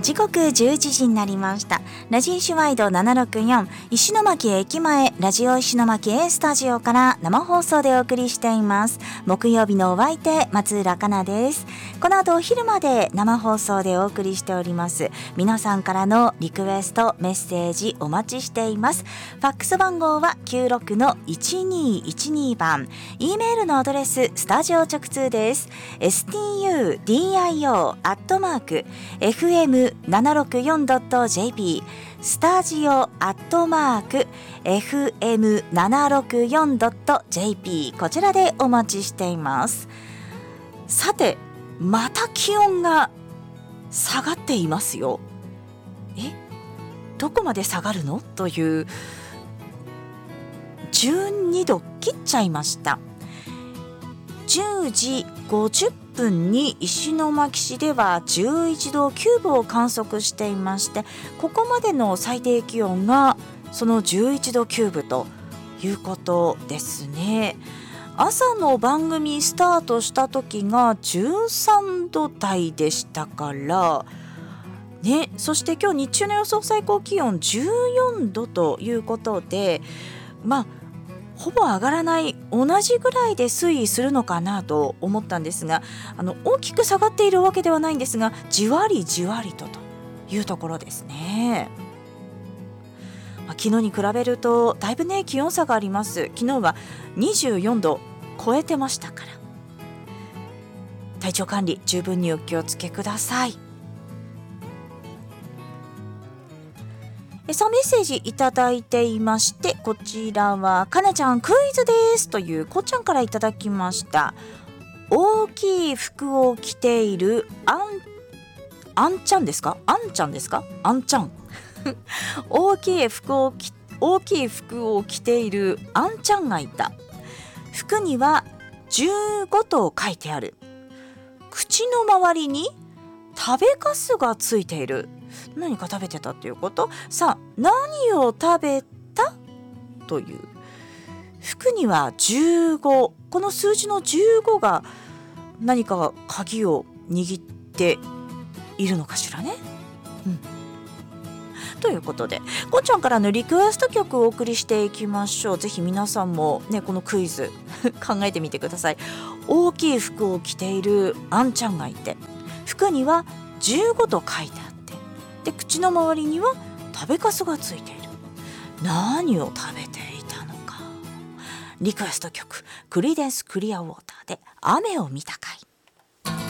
時刻11時になりました。ラジオ石ワイド764石巻駅前ラジオ石巻 A スタジオから生放送でお送りしています。木曜日のお相手松浦香奈です。この後お昼まで生放送でお送りしております。皆さんからのリクエストメッセージお待ちしています。ファックス番号は96-1212番、 E メールのアドレススタジオ直通です。 studio.fm764.jp スタジオ@fm764.jp こちらでお待ちしています。さて、また気温が下がっていますよ。どこまで下がるのという、12度切っちゃいました。10時50分に石巻市では11度9分を観測していまして、ここまでの最低気温がその11度9分ということですね。朝の番組スタートした時が13度台でしたからね。そして今日日中の予想最高気温14度ということで、ほぼ上がらない、同じぐらいで推移するのかなと思ったんですが、大きく下がっているわけではないんですが、じわりじわりというところですね。昨日に比べるとだいぶね、気温差があります。昨日は24度超えてましたから、体調管理十分にお気をつけください。メッセージいただいていまして、こちらはかなちゃんクイズですというこっちゃんからいただきました。大きい服を着ているあんちゃんですか、あんちゃんですか、あんちゃん大きい服を着ているあんちゃんがいた。服には15と書いてある。口の周りに食べかすがついている。何か食べてたっていうこと。さあ、何を食べたという。服には15、この数字の15が何か鍵を握っているのかしらね。ということで、こんちゃんからのリクエスト曲をお送りしていきましょう。ぜひ皆さんもね、このクイズ考えてみてください。大きい服を着ているあんちゃんがいて、服には15と書いてあって、で口の周りには食べかすがついている。何を食べていたのか。リクエスト曲、クリーデンスクリアウォーターで雨を見たかい。